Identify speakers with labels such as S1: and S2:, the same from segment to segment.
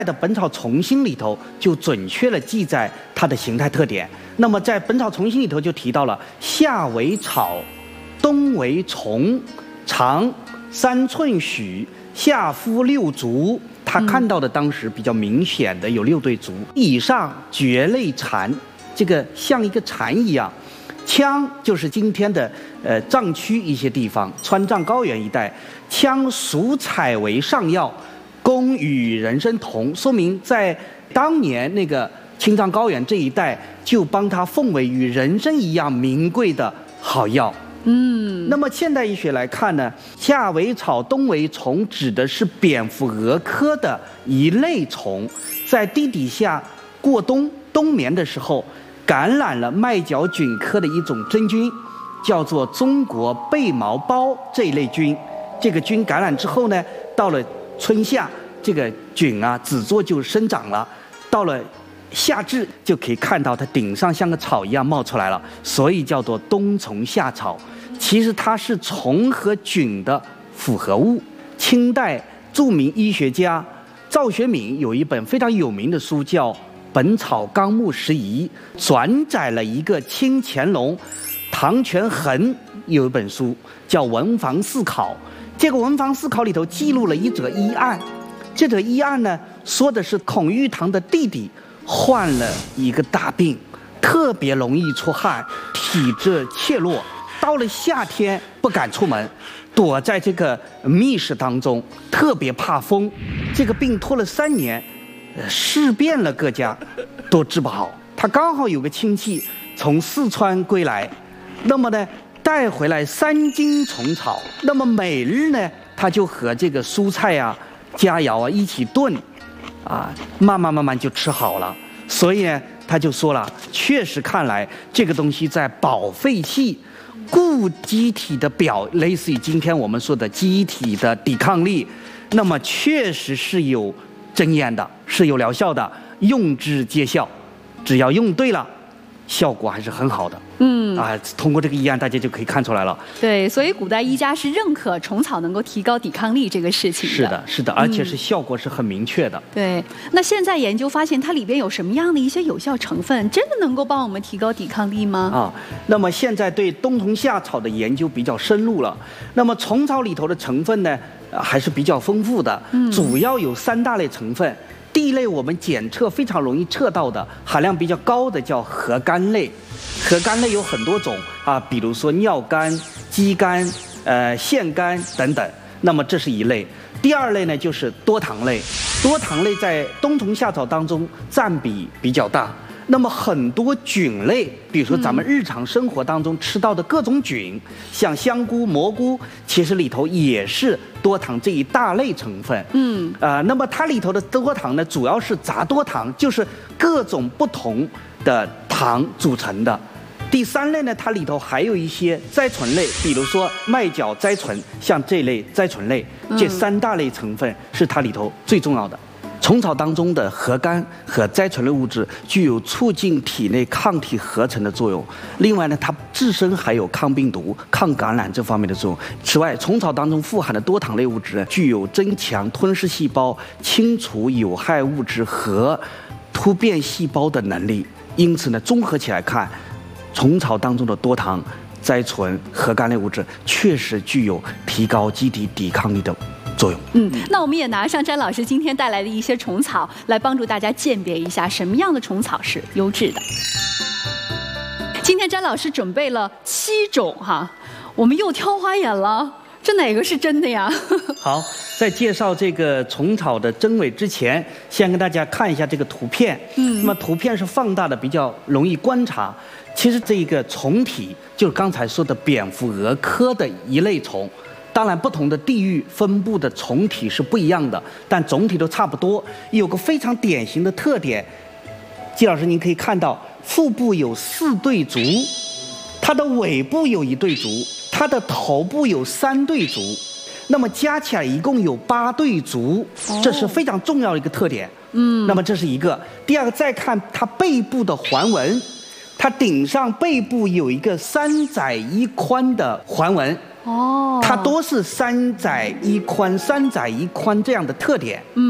S1: 的《本草从心》里头就准确地记载它的形态特点。那么在《本草从心》里头就提到了夏为草，冬为虫，长3寸许，下肤6足。他看到的当时比较明显的有6对足，以上蕨类蝉，这个像一个蝉一样。羌就是今天的藏区一些地方，川藏高原一带，羌属采为上药，功与人参同，说明在当年那个青藏高原这一带就帮它奉为与人参一样名贵的好药。那么现代医学来看呢，夏为草，冬为虫，指的是蝙蝠蛾科的一类虫，在地底下过冬眠的时候，感染了麦角菌科的一种真菌，叫做中国背毛孢这一类菌。这个菌感染之后呢，到了春夏，这个菌啊子座就生长了，到了夏至就可以看到它顶上像个草一样冒出来了，所以叫做冬虫夏草。其实它是虫和菌的复合物。清代著名医学家赵学敏有一本非常有名的书叫《本草纲目拾遗》，转载了一个清乾隆唐权衡有一本书叫《文房四考》。这个《文房四考》里头记录了一则医案，这则医案呢说的是孔玉堂的弟弟患了一个大病，特别容易出汗，体质怯弱，到了夏天不敢出门，躲在这个密室当中，特别怕风。这个病拖了3年，试遍了各家都治不好。他刚好有个亲戚从四川归来，那么呢带回来3斤虫草，那么每日呢他就和这个蔬菜啊佳肴啊一起炖啊，慢慢就吃好了。所以呢他就说了，确实看来这个东西在保肺气，固机体的表，类似于今天我们说的机体的抵抗力，那么确实是有真验的，是有疗效的，用之皆效，只要用对了，效果还是很好的。通过这个医案大家就可以看出来了。
S2: 对，所以古代医家是认可虫草能够提高抵抗力这个事情的。
S1: 是的，而且是效果是很明确的。
S2: 对，那现在研究发现它里边有什么样的一些有效成分，真的能够帮我们提高抵抗力吗？
S1: 那么现在对冬虫夏草的研究比较深入了。那么虫草里头的成分呢，还是比较丰富的，主要有3大类成分。第一类我们检测非常容易测到的，含量比较高的叫核苷类。核苷类有很多种啊，比如说尿苷、肌苷、腺苷等等。那么这是一类。第二类呢就是多糖类。多糖类在冬虫夏草当中占比比较大。那么很多菌类，比如说咱们日常生活当中吃到的各种菌，像香菇、蘑菇，其实里头也是多糖这一大类成分。那么它里头的多糖呢，主要是杂多糖，就是各种不同的糖组成的。第3类呢，它里头还有一些甾醇类，比如说麦角甾醇，像这类甾醇类，这3大类成分是它里头最重要的。虫草当中的核苷和甾醇类物质具有促进体内抗体合成的作用。另外呢，它自身还有抗病毒、抗感染这方面的作用。此外，虫草当中富含的多糖类物质具有增强吞噬细胞、清除有害物质和突变细胞的能力。因此呢，综合起来看，虫草当中的多糖、甾醇、核苷类物质确实具有提高机体抵抗力的作用。
S2: 那我们也拿上詹老师今天带来的一些虫草来帮助大家鉴别一下什么样的虫草是优质的。今天詹老师准备了7种我们又挑花眼了，这哪个是真的呀？
S1: 好，在介绍这个虫草的真伪之前，先跟大家看一下这个图片。那么图片是放大的，比较容易观察。其实这个虫体就是刚才说的蝙蝠蛾科的一类虫。当然，不同的地域分布的虫体是不一样的，但总体都差不多。有个非常典型的特点，季老师您可以看到，腹部有4对足，它的尾部有1对足，它的头部有3对足，那么加起来一共有8对足，这是非常重要的一个特点。那么这是一个。第二个，再看它背部的环纹，它顶上背部有一个3窄1宽的环纹。它都是3窄1宽、3窄1宽这样的特点。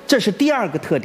S1: 这是第二个特点。